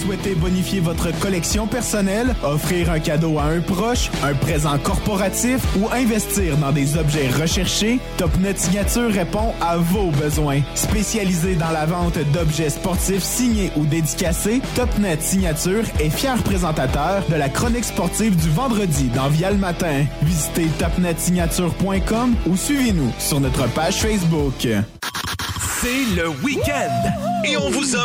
souhaitez bonifier votre collection personnelle, offrir un cadeau à un proche, un présent corporatif ou investir dans des objets recherchés, TopNet Signature répond à vos besoins. Spécialisé dans la vente d'objets sportifs signés ou dédicacés, TopNet Signature est fier présentateur de la chronique sportive du vendredi dans Via le matin. Visitez topnetsignature.com ou suivez-nous sur notre page Facebook. C'est le week-end et on vous offre